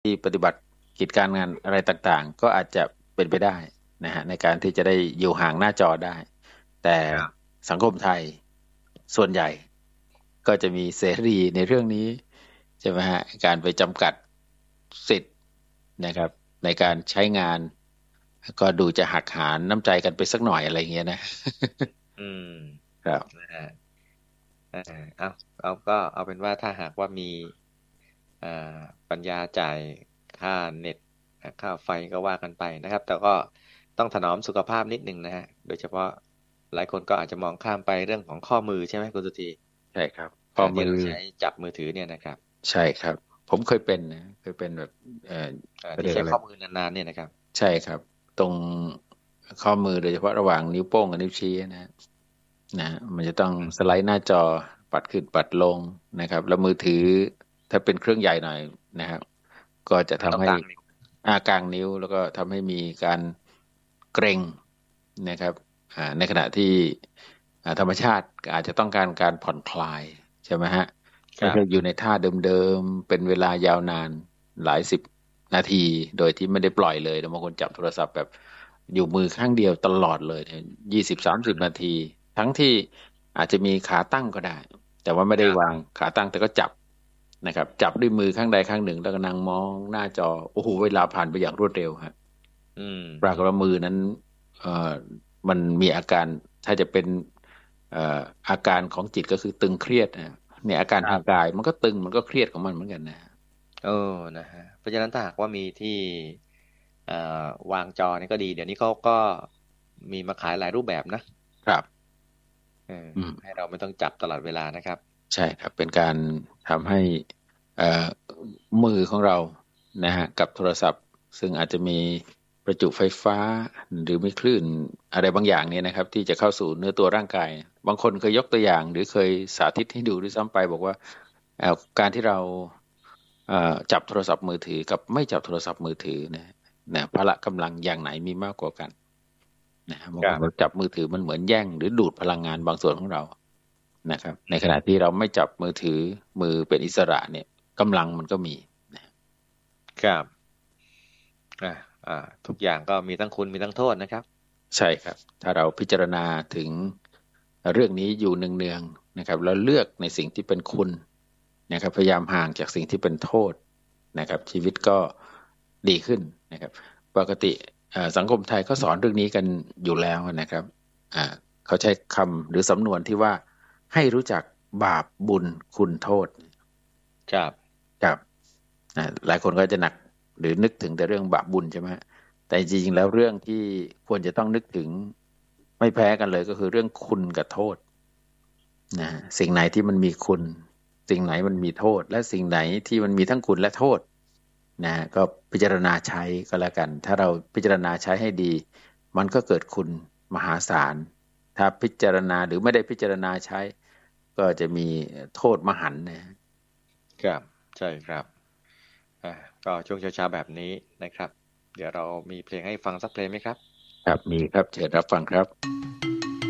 ที่ปฏิบัติกิจการงานอะไรต่างๆก็อาจจะเป็นไปได้นะฮะในการที่จะได้อยู่ห่างหน้าจอได้แต่ครับสังคมไทยส่วนใหญ่ก็จะมีเสรีในเรื่องนี้ใช่ไหมฮะการไปจำกัดสิทธิ์นะครับในการใช้งานก็ดูจะหักหานน้ำใจกันไปสักหน่อยอะไรเงี้ยนะอืมครับนะฮะเออเอาก็เอาเป็นว่าถ้าหากว่ามีอ่ปัญญาจ่ายค่าเน็ตค่าไฟก็ว่ากันไปนะครับแต่ก็ต้องถนอมสุขภาพนิดนึงนะฮะโดยเฉพาะหลายคนก็อาจจะมองข้ามไปเรื่องของข้อมือใช่ไหมคุณสุธีใช่ครับข้อมือที่เราใช้จับมือถือเนี่ยนะครับใช่ครับผมเคยเป็นนะเคยเป็นแบบเออเขาเรีที่ใช้ยกอะไรข้อมือนานๆเนี่ยนะครับใช่ครับตรงข้อมือโดยเฉพาะระหว่างนิ้วโป้งกับนิ้วชี้นะมันจะต้องสไลด์หน้าจอปัดขึ้นปัดลงนะครับแล้วมือถือถ้าเป็นเครื่องใหญ่หน่อยนะครับก็จะมันทำให้ต้องกลางนิ้วกลางนิ้วแล้วก็ทำให้มีการเกร็งนะครับในขณะที่ธรรมชาติอาจจะต้องการการผ่อนคลายใช่ไหมฮะไม่ครับใช่อยู่ในท่าเดิมๆเป็นเวลายาวนานหลายสิบ นาทีโดยที่ไม่ได้ปล่อยเลยนะบางคนจับโทรศัพท์แบบอยู่มือข้างเดียวตลอดเลย20-30 นาทีทั้งที่อาจจะมีขาตั้งก็ได้แต่ว่าไม่คได้รับวางขาตั้งแต่ก็จับนะครับจับด้วยมือข้างใดข้างหนึ่งแล้วก็นั่งมองหน้าจอโอ้โหเวลาผ่านไปอย่างรวดเร็วฮะอืมปรากฏว่ามือนั้นเอ่อมันมีอาการถ้าจะเป็นเอ่ออาการของจิตก็คือตึงเครียดนะเนี่ยอาการทางกายมันก็ตึงมันก็เครียดของมันเหมือนกันนะเออนะฮะเพราะฉะนั้นถ้าหากว่ามีที่เอ่วางจอนี่ก็ดีเดี๋ยวนี้เขาก็มีมาขายหลายรูปแบบนะครับเอออืมให้เราไม่ต้องจับตลอดเวลานะครับใช่ครับเป็นการทำให้เอ่อมือของเรานะฮะกับโทรศัพท์ซึ่งอาจจะมีประจุไฟฟ้าหรือมีคลื่นอะไรบางอย่างเนี่ยนะครับที่จะเข้าสู่เนื้อตัวร่างกายบางคนเคยยกตัวอย่างหรือเคยสาธิตให้ดูด้วยซ้ำไปบอกว่าการที่เราจับโทรศัพท์มือถือกับไม่จับโทรศัพท์มือถือนะพละกำลังอย่างไหนมีมากกว่ากันนะฮะบางคนเราครับจับมือถือมันเหมือนแย่งหรือดูดพลังงานบางส่วนของเรา นะครับในขณะที่เราไม่จับมือถือมือเป็นอิสระเนี่ยกำลังมันก็มีนะครับอ่าทุกอย่างก็มีทั้งคุณมีทั้งโทษนะครับใช่ครับถ้าเราพิจารณาถึงเรื่องนี้อยู่เนืองๆนะครับแล้วเลือกในสิ่งที่เป็นคุณนะครับพยายามห่างจากสิ่งที่เป็นโทษนะครับชีวิตก็ดีขึ้นนะครับปกติสังคมไทยก็สอนเรื่องนี้กันอยู่แล้วนะครับอ่าเขาใช้คำหรือสำนวนที่ว่าให้รู้จักบาปบุญคุณโทษครับครับหลายคนก็จะหนักหรือนึกถึงแต่เรื่องบาปบุญใช่ไหมฮะแต่จริงๆแล้วเรื่องที่ควรจะต้องนึกถึงไม่แพ้กันเลยก็คือเรื่องคุณกับโทษนะสิ่งไหนที่มันมีคุณสิ่งไหนมันมีโทษและสิ่งไหนที่มันมีทั้งคุณและโทษนะก็พิจารณาใช้ก็แล้วกันถ้าเราพิจารณาใช้ให้ดีมันก็เกิดคุณมหาศาลถ้าพิจารณาหรือไม่ได้พิจารณาใช้ก็จะมีโทษมหันต์นะครับใช่ครับอ่าก็ช่วงเช้าๆแบบนี้นะครับเดี๋ยวเรามีเพลงให้ฟังสักเพลงไหมครับครับมีครับเชิญรับฟังครับ